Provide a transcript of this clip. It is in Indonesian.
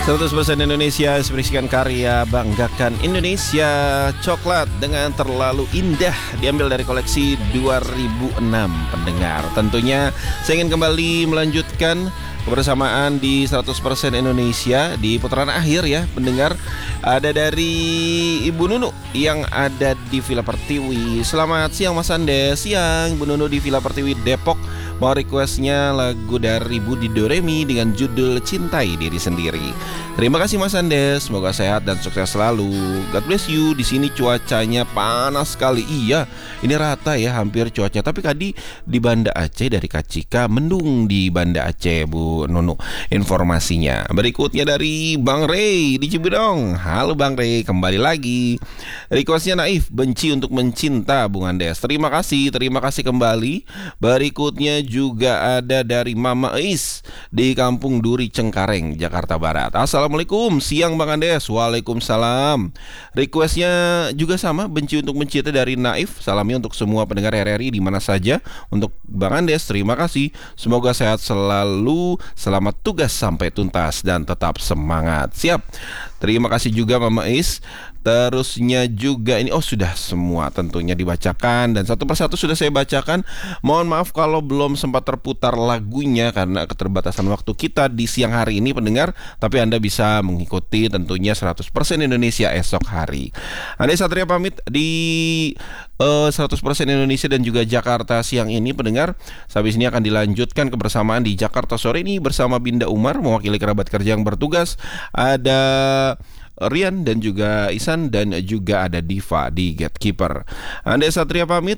100% Indonesia, ekspresikan karya, banggakan Indonesia. Coklat dengan terlalu indah diambil dari koleksi 2006 pendengar. Tentunya saya ingin kembali melanjutkan kebersamaan di 100% Indonesia di putaran akhir ya pendengar. Ada dari Ibu Nunu yang ada di Villa Pertiwi. Selamat siang Mas Andes. Siang Ibu Nunu di Villa Pertiwi Depok. Mau requestnya lagu dari Budi Doremi dengan judul Cintai Diri Sendiri. Terima kasih Mas Andes, semoga sehat dan sukses selalu. God bless you. Di sini cuacanya panas sekali. Iya, ini rata ya hampir cuaca. Tapi tadi di Banda Aceh dari Kacika mendung di Banda Aceh Bu Nunu informasinya. Berikutnya dari Bang Rey di Cibedong. Halo Bang Rey, kembali lagi. Requestnya Naif, Benci Untuk Mencinta Bung Andes. Terima kasih kembali. Berikutnya juga ada dari Mama Is di Kampung Duri Cengkareng, Jakarta Barat. Assalamualaikum, siang Bang Andes. Waalaikumsalam. Requestnya juga sama, Benci Untuk Mencinta dari Naif. Salamnya untuk semua pendengar RRI di mana saja. Untuk Bang Andes, terima kasih. Semoga sehat selalu, selamat tugas sampai tuntas dan tetap semangat. Siap. Terima kasih juga Mama Is. Terusnya juga ini sudah semua tentunya dibacakan dan satu persatu sudah saya bacakan. Mohon maaf kalau belum sempat terputar lagunya karena keterbatasan waktu kita di siang hari ini pendengar. Tapi Anda bisa mengikuti tentunya 100% Indonesia esok hari. Anda Satria pamit di 100% Indonesia dan juga Jakarta siang ini pendengar. Habis ini akan dilanjutkan kebersamaan di Jakarta sore ini bersama Binda Umar mewakili kerabat kerja yang bertugas. Ada Rian dan juga Isan dan juga ada Diva di Gatekeeper. Anda Satria pamit.